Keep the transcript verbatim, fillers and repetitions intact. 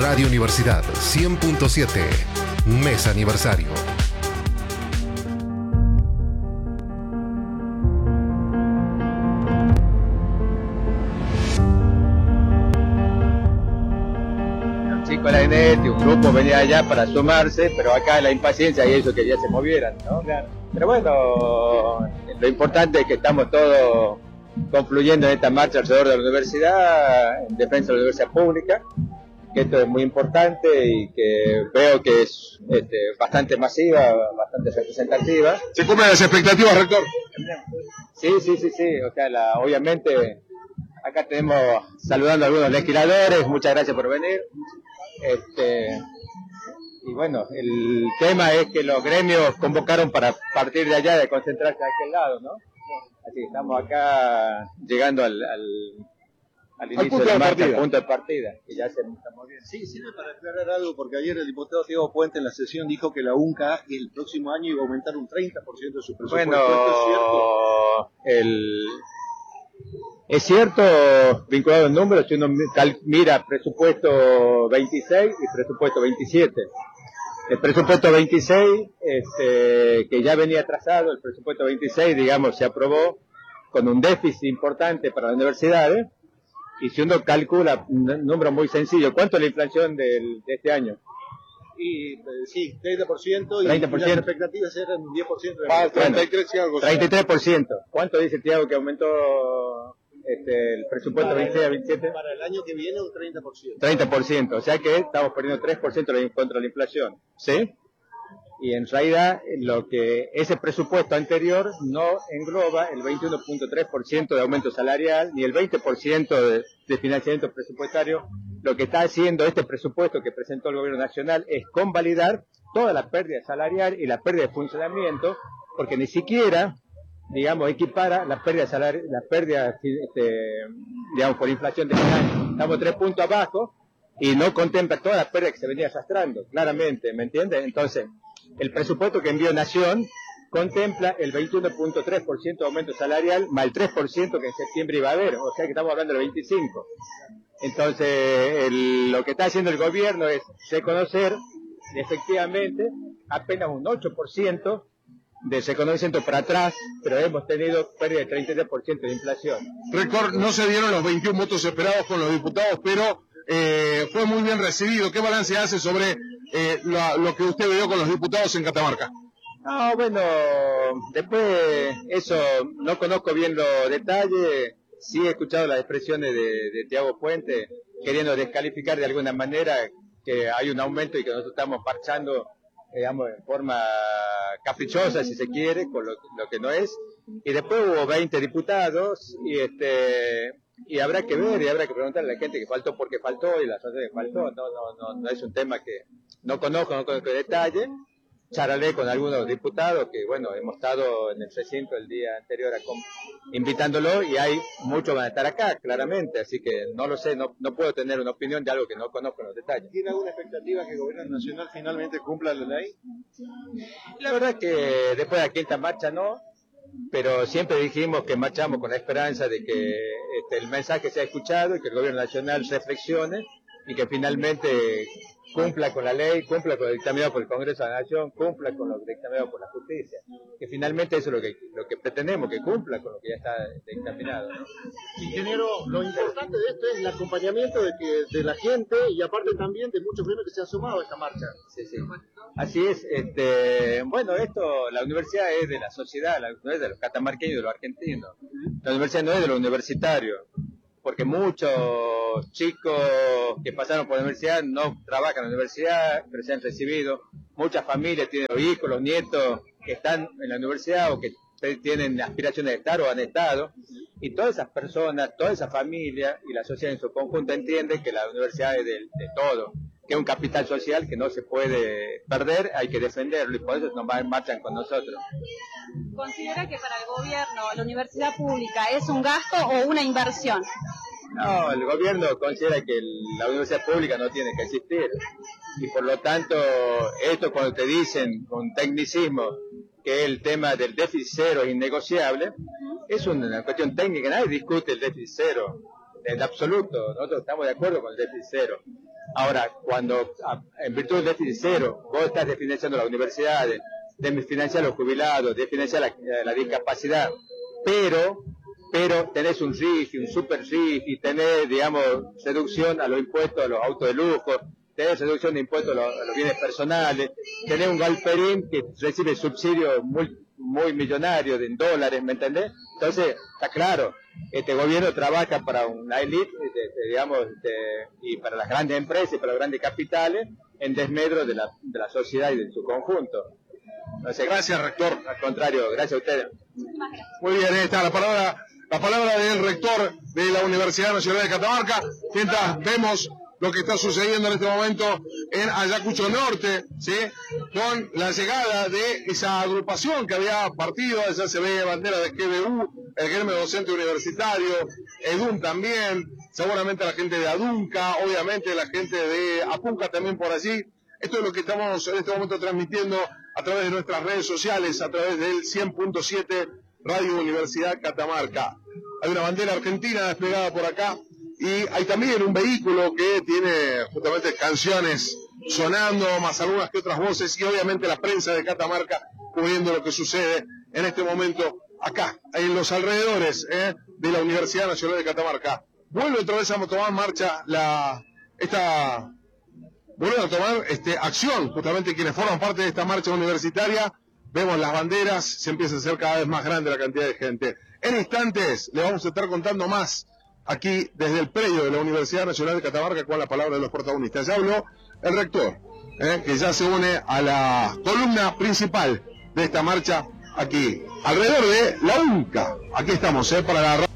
Radio Universidad cien punto siete, mes aniversario. Con la ENET y un grupo venía allá para sumarse, pero acá la impaciencia y eso que ya se movieran, ¿no? Claro. Pero bueno, lo importante es que estamos todos confluyendo en esta marcha alrededor de la universidad, en defensa de la universidad pública, que esto es muy importante y que veo que es este, bastante masiva, bastante representativa. ¿Se cumplen las expectativas, rector? Sí, sí, sí, sí, o sea, la, obviamente acá tenemos saludando a algunos legisladores, muchas gracias por venir. Este, y bueno, el tema es que los gremios convocaron para partir de allá, de concentrarse a aquel lado, ¿no? Así que estamos acá llegando al, al, al inicio de la marcha, al punto de partida, que ya se estamos viendo. Sí, sirve para aclarar algo, porque ayer el diputado Diego Puente en la sesión dijo que la UNCA el próximo año iba a aumentar un treinta por ciento de su presupuesto. Bueno, ¿esto es cierto? El... Es cierto, vinculado al número, si uno mira presupuesto veintiséis y presupuesto veintisiete. El presupuesto veintiséis, este, que ya venía atrasado, el presupuesto veintiséis, digamos, se aprobó con un déficit importante para las universidades, y si uno calcula un número muy sencillo, ¿cuánto es la inflación del, de este año? Y, eh, sí, treinta por ciento, y, treinta por ciento. y las expectativas eran un diez por ciento. De ah, treinta y tres y algo. treinta y tres por ciento. ¿Cuánto dice Tiago que aumentó este, el presupuesto veintiséis a veintisiete? Para el año que viene un treinta por ciento. treinta por ciento, o sea que estamos perdiendo tres por ciento contra la inflación, ¿sí? Y en realidad lo que ese presupuesto anterior no engloba el veintiuno punto tres por ciento de aumento salarial ni el veinte por ciento de, de financiamiento presupuestario. Lo que está haciendo este presupuesto que presentó el gobierno nacional es convalidar toda la pérdida salarial y la pérdida de funcionamiento, porque ni siquiera, digamos, equipara la pérdida salarial, la pérdida, este, digamos, por inflación de este año. Estamos tres puntos abajo y no contempla toda la pérdida que se venía arrastrando, claramente, ¿me entiendes? Entonces, el presupuesto que envió Nación contempla el veintiuno punto tres por ciento de aumento salarial más el tres por ciento que en septiembre iba a haber, o sea que estamos hablando del veinticinco por ciento. Entonces, el, lo que está haciendo el gobierno es reconocer efectivamente apenas un ocho por ciento de reconocimiento para atrás, pero hemos tenido pérdida de treinta y tres por ciento de inflación. Rector, no se dieron los veintiún votos esperados con los diputados, pero eh, fue muy bien recibido. ¿Qué balance hace sobre eh, lo, lo que usted vio con los diputados en Catamarca? No, bueno, después eso no conozco bien los detalles. Sí he escuchado las expresiones de, de Tiago Puente queriendo descalificar de alguna manera que hay un aumento y que nosotros estamos parchando, digamos, en forma caprichosa, si se quiere, con lo, lo que no es. Y después hubo veinte diputados y este y habrá que ver y habrá que preguntarle a la gente que faltó porque faltó y las razones que faltó. No, no, no, no es un tema que no conozco, no conozco en detalle. Charlaré con algunos diputados que, bueno, hemos estado en el recinto el día anterior a invitándolo y hay muchos van a estar acá, claramente, así que no lo sé, no, no puedo tener una opinión de algo que no conozco en los detalles. ¿Tiene alguna expectativa que el gobierno nacional finalmente cumpla la ley? La verdad que después de la quinta marcha no, pero siempre dijimos que marchamos con la esperanza de que este, el mensaje sea escuchado y que el gobierno nacional reflexione y que finalmente cumpla con la ley, cumpla con lo dictaminado por el Congreso de la Nación, cumpla con lo dictaminado por la justicia. Que finalmente eso es lo que, lo que pretendemos, que cumpla con lo que ya está dictaminado, ¿no? Ingeniero, lo importante de esto es el acompañamiento de, que, de la gente y aparte también de muchos gremios que se han sumado a esta marcha. Sí, sí. Así es. Este, bueno, esto, la universidad es de la sociedad, la, no es de los catamarqueños y de los argentinos. La universidad no es de los universitarios, porque muchos chicos que pasaron por la universidad no trabajan en la universidad, pero se han recibido. Muchas familias tienen los hijos, los nietos que están en la universidad o que tienen aspiraciones de estar o han estado. Y todas esas personas, toda esa familia y la sociedad en su conjunto entienden que la universidad es de, de todo, que es un capital social que no se puede perder, hay que defenderlo y por eso nos marchan con nosotros. ¿Considera que para el gobierno la universidad pública es un gasto o una inversión? No, el gobierno considera que el, la universidad pública no tiene que existir y por lo tanto esto cuando te dicen con tecnicismo que el tema del déficit cero es innegociable, es una cuestión técnica, nadie discute el déficit cero en absoluto, nosotros estamos de acuerdo con el déficit cero. Ahora, cuando en virtud del déficit cero, vos estás desfinanciando las universidades, desfinanciar a los jubilados, desfinanciar la, la discapacidad, pero, pero tenés un R I F, un super R I F, y tenés, digamos, reducción a los impuestos a los autos de lujo, tenés reducción de impuestos a los, a los bienes personales, tenés un Galperín que recibe subsidios muy, muy millonarios en dólares, ¿me entendés? Entonces, está claro, este gobierno trabaja para una élite, de, de, digamos, de, y para las grandes empresas y para los grandes capitales, en desmedro de la, de la sociedad y de su conjunto. No sé, gracias, rector. Al contrario, gracias a ustedes. Muy bien, ahí está la palabra, la palabra del rector de la Universidad Nacional de Catamarca, mientras vemos lo que está sucediendo en este momento en Ayacucho Norte, ¿sí? Con la llegada de esa agrupación que había partido, allá se ve bandera de G B U, el gremio docente universitario, EDUN también, seguramente la gente de ADUNCA, obviamente la gente de APUNCA también por allí. Esto es lo que estamos en este momento transmitiendo a través de nuestras redes sociales, a través del cien punto siete Radio Universidad Catamarca. Hay una bandera argentina desplegada por acá, y hay también un vehículo que tiene justamente canciones sonando, más algunas que otras voces, y obviamente la prensa de Catamarca cubriendo lo que sucede en este momento acá, en los alrededores ¿eh? de la Universidad Nacional de Catamarca. Vuelve otra vez a tomar marcha la esta vuelve a tomar este acción, justamente quienes forman parte de esta marcha universitaria. Vemos las banderas, se empieza a hacer cada vez más grande la cantidad de gente. En instantes le vamos a estar contando más aquí desde el predio de la Universidad Nacional de Catamarca con la palabra de los protagonistas. Ya habló el rector, eh, que ya se une a la columna principal de esta marcha aquí, alrededor de la UNCA. Aquí estamos, eh, para la